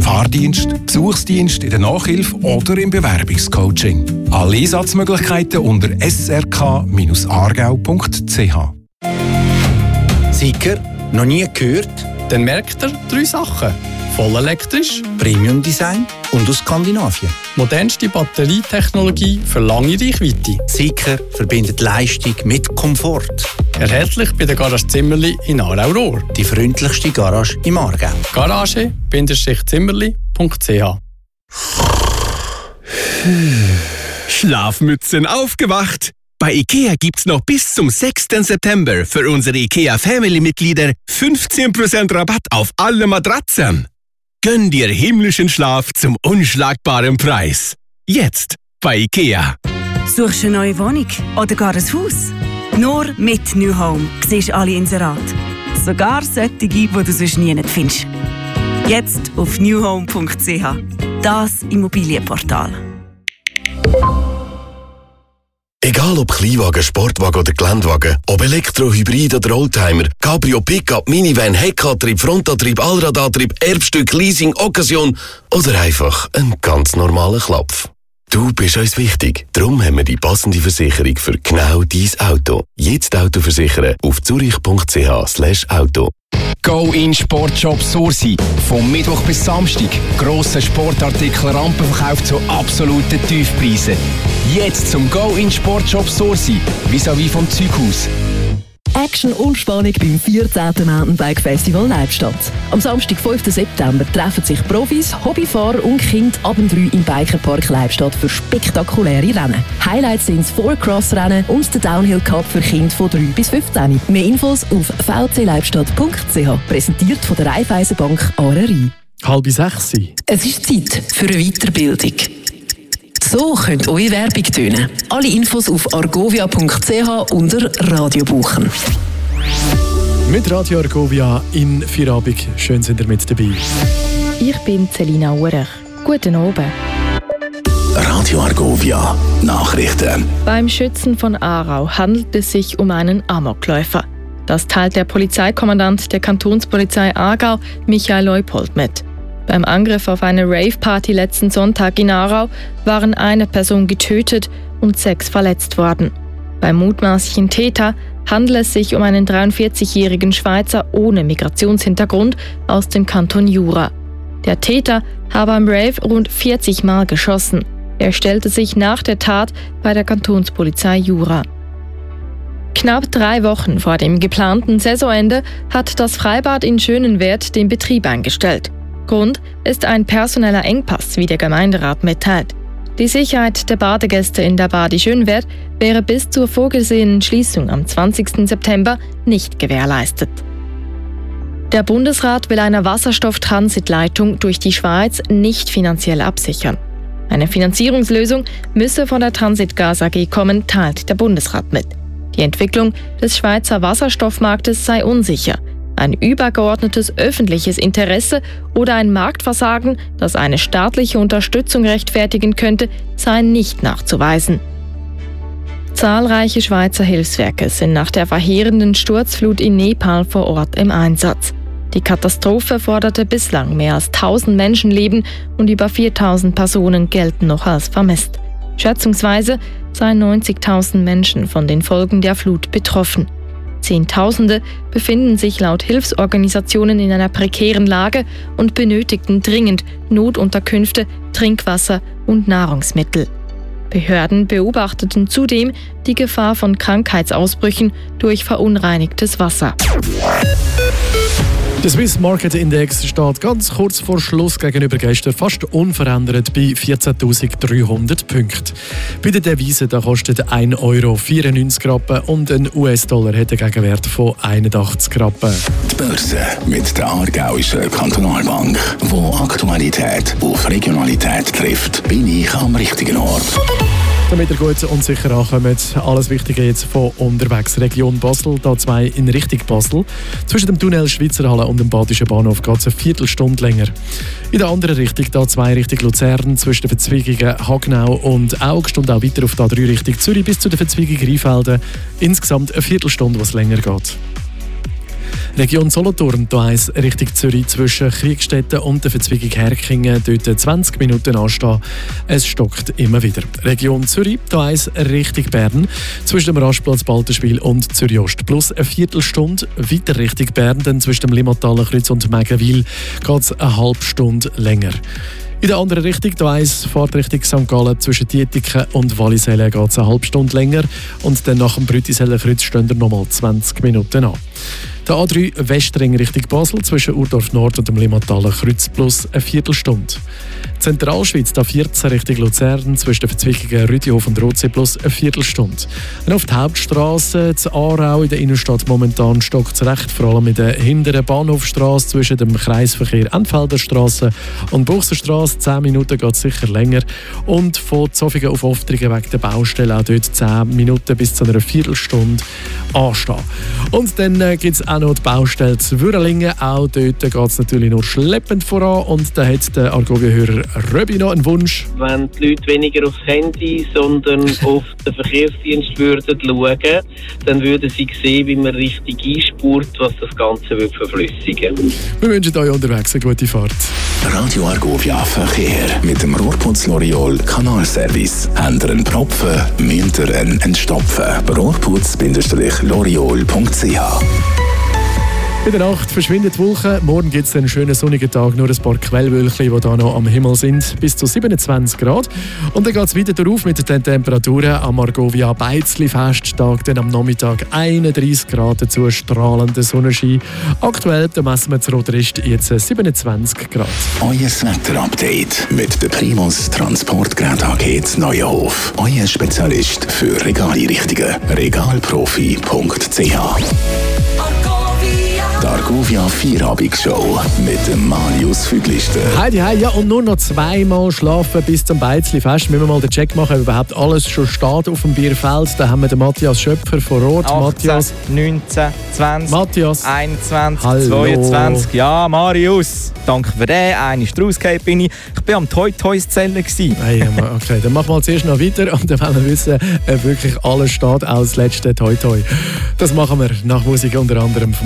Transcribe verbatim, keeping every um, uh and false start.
Fahrdienst, Besuchsdienst in der Nachhilfe oder im Bewerbungscoaching. Alle Einsatzmöglichkeiten unter s r k Bindestrich aargau Punkt c h. Sicher, noch nie gehört? Dann merkt ihr drei Sachen. Voll elektrisch, Premium Design und aus Skandinavien. modernste Batterietechnologie für lange Reichweite. Sicher verbindet Leistung mit Komfort. Erhältlich bei der Garage Zimmerli in Aarau-Rohr. Die freundlichste Garage im Aargau. Garage Bindestrich Zimmerli Punkt c h. Schlafmützen aufgewacht! Bei IKEA gibt's noch bis zum sechsten September für unsere IKEA Family-Mitglieder fünfzehn Prozent Rabatt auf alle Matratzen. Gönn dir himmlischen Schlaf zum unschlagbaren Preis. Jetzt bei IKEA. Suchst du eine neue Wohnung oder gar ein Haus? Nur mit New Home siehst du alle Inserate. Sogar solche, die du sonst nie findest. Jetzt auf new home Punkt c h. Das Immobilienportal. Egal ob Kleinwagen, Sportwagen oder Geländewagen, ob Elektro, Hybrid oder Oldtimer, Cabrio, Pickup, Minivan, Heckantrieb, Frontantrieb, Allradantrieb, Erbstück, Leasing, Occasion oder einfach ein ganz normaler Klapf. Du bist uns wichtig, darum haben wir die passende Versicherung für genau dein Auto. Jetzt Auto versichern auf zurich Punkt c h slash auto. Go in Sportshop Sursi. Vom Mittwoch bis Samstag. Grosse Sportartikel, Rampenverkauf zu absoluten Tiefpreisen. Jetzt zum Go in Sportshop Sursi. Vis-à-vis vom Zeughaus. Action und Spannung beim vierzehnten Mountainbike Festival Leibstadt. Am Samstag, fünften September, treffen sich Profis, Hobbyfahrer und Kinder ab und drei im Bikerpark Leibstadt für spektakuläre Rennen. Highlights sind das Four-Cross-Rennen und der Downhill Cup für Kinder von drei bis fünfzehn. Mehr Infos auf v c leibstadt Punkt c h. Präsentiert von der Raiffeisenbank Aarau. Halb sechs. Es ist Zeit für eine Weiterbildung. So könnte eure Werbung tönen. Alle Infos auf argovia Punkt c h unter Radio buchen. Mit Radio Argovia in Feierabend. Schön sind ihr mit dabei. Ich bin Celina Urech. Guten Abend. Radio Argovia Nachrichten. Beim Schützen von Aarau handelt es sich um einen Amokläufer. Das teilt der Polizeikommandant der Kantonspolizei Aargau, Michael Leupold, mit. Beim Angriff auf eine Rave-Party letzten Sonntag in Aarau waren eine Person getötet und sechs verletzt worden. Beim mutmaßlichen Täter handelt es sich um einen dreiundvierzigjährigen Schweizer ohne Migrationshintergrund aus dem Kanton Jura. Der Täter habe am Rave rund vierzig Mal geschossen. Er stellte sich nach der Tat bei der Kantonspolizei Jura. Knapp drei Wochen vor dem geplanten Saisonende hat das Freibad in Schönenwerd den Betrieb eingestellt. Grund ist ein personeller Engpass, wie der Gemeinderat mitteilt. Die Sicherheit der Badegäste in der Badi Schönenwerd wäre bis zur vorgesehenen Schließung am zwanzigsten September nicht gewährleistet. Der Bundesrat will eine Wasserstofftransitleitung durch die Schweiz nicht finanziell absichern. Eine Finanzierungslösung müsse von der Transitgas A G kommen, teilt der Bundesrat mit. Die Entwicklung des Schweizer Wasserstoffmarktes sei unsicher. Ein übergeordnetes öffentliches Interesse oder ein Marktversagen, das eine staatliche Unterstützung rechtfertigen könnte, sei nicht nachzuweisen. Zahlreiche Schweizer Hilfswerke sind nach der verheerenden Sturzflut in Nepal vor Ort im Einsatz. Die Katastrophe forderte bislang mehr als tausend Menschenleben und über viertausend Personen gelten noch als vermisst. Schätzungsweise seien neunzigtausend Menschen von den Folgen der Flut betroffen. Zehntausende befinden sich laut Hilfsorganisationen in einer prekären Lage und benötigten dringend Notunterkünfte, Trinkwasser und Nahrungsmittel. Behörden beobachteten zudem die Gefahr von Krankheitsausbrüchen durch verunreinigtes Wasser. Der Swiss Market Index steht ganz kurz vor Schluss gegenüber gestern fast unverändert bei vierzehntausenddreihundert Punkten. Bei der Devise da kostet ein Euro vierundneunzig Rappen und ein U S-Dollar hat einen Gegenwert von einundachtzig Rappen. Die Börse mit der Aargauischen Kantonalbank, wo Aktualität auf Regionalität trifft, bin ich am richtigen Ort. Damit ihr gut und sicher ankommt, alles Wichtige jetzt von unterwegs. Region Basel, da zwei in Richtung Basel. Zwischen dem Tunnel Schweizer Halle und dem Badischen Bahnhof geht es eine Viertelstunde länger. In der anderen Richtung, da zwei Richtung Luzern, zwischen den Verzweigungen Hagnau und Augst und auch weiter auf der drei Richtung Zürich bis zu der Verzweigung Rheinfelden. Insgesamt eine Viertelstunde, was länger geht. Region Solothurn, da eins Richtung Zürich zwischen Kriegstetten und der Verzweigung Herkingen, dort zwanzig Minuten anstehen. Es stockt immer wieder. Region Zürich, da eins Richtung Bern, zwischen dem Rastplatz Balterschwil und Zürich Ost. Plus eine Viertelstunde weiter Richtung Bern, dann zwischen dem Limmathaler Kreuz und Mägenwil geht es eine halbe Stunde länger. In der anderen Richtung, da eins fährt Richtung Sankt Gallen, zwischen Dietiken und Wallisellen geht es eine halbe Stunde länger und dann nach dem Brütiseller Kreuz stehen wir nochmal zwanzig Minuten an. Der A drei Westring Richtung Basel zwischen Urdorf Nord und dem Limmathaler Kreuz plus eine Viertelstunde. Zentralschweiz, da vierzehn Richtung Luzern zwischen den Verzweigungen Rüdihof und Rotsee plus eine Viertelstunde. Und auf der Hauptstrasse zu Aarau in der Innenstadt momentan stockt es recht, vor allem in der hinteren Bahnhofstrasse zwischen dem Kreisverkehr Entfelderstrasse und Buchserstrasse. zehn Minuten geht es sicher länger. Und von Zofingen auf Oftringen wegen der Baustelle auch dort zehn Minuten bis zu einer Viertelstunde anstehen. Und dann äh, gibt es auch noch die Baustelle zu Würrelingen. Auch dort geht es natürlich nur schleppend voran. Und da hat der Argovia-Hörer Röbi noch einen Wunsch. Wenn die Leute weniger aufs Handy, sondern auf den Verkehrsdienst würden schauen, dann würden sie sehen, wie man richtig einspurt, was das Ganze wird verflüssigen. Wir wünschen euch unterwegs eine gute Fahrt. Radio Argovia Verkehr mit dem Rohrputz L'Oreal Kanalservice. Habt ihr einen Propfen, müsst ihr einen entstopfen. rohrputz Bindestrich L'Oreal Punkt c h. In der Nacht verschwindet die Wolke. Morgen gibt es einen schönen sonnigen Tag, nur ein paar Quellwölkchen, die hier noch am Himmel sind, bis zu siebenundzwanzig Grad. Und dann geht es wieder darauf mit den Temperaturen. Am Argovia Beizli Festtag, dann am Nachmittag einunddreißig Grad, dazu strahlender Sonnenschein. Aktuell da messen wir zu Rotrist jetzt siebenundzwanzig Grad. Euer Wetter-Update mit der Primus Transportgerät A G zu Neuenhof. Euer Spezialist für Regaleinrichtungen. regalprofi Punkt c h. Die Argovia Vierabendshow mit dem Marius Füglister. Heidi, heidi, ja, und nur noch zweimal schlafen bis zum Beizli-Fest. Müssen wir mal den Check machen, ob überhaupt alles schon steht auf dem Bierfeld. Da haben wir den Matthias Schöpfer vor Ort. achtzehn, Matthias. neunzehn, zwanzig, Matthias. einundzwanzig, Hallo. zweiundzwanzig. Ja, Marius, danke für den. Eine Straußgate bin ich. Ich war am Toy Toys Zellen. Hey, okay, dann machen wir zuerst noch weiter und dann wollen wir wissen, ob wirklich alles steht, auch das letzte Toy Toy. Das machen wir nach Musik unter anderem.